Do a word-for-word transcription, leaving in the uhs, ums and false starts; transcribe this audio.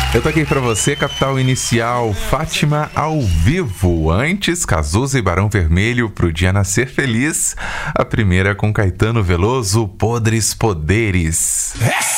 Eu toquei pra você Capital Inicial, Fátima ao vivo. Antes, Cazuza e Barão Vermelho, Pro Dia Nascer Feliz. A primeira com Caetano Veloso, Podres Poderes.